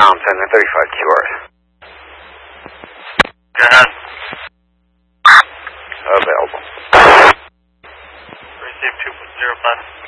Tom, sending 35 QRs. Go ahead. Available. Receive 2.05.